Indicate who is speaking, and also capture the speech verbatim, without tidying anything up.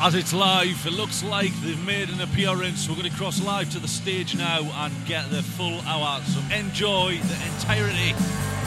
Speaker 1: As it's live, it looks like they've made an appearance. We're going to cross live to the stage now and get the full hour, so enjoy the entirety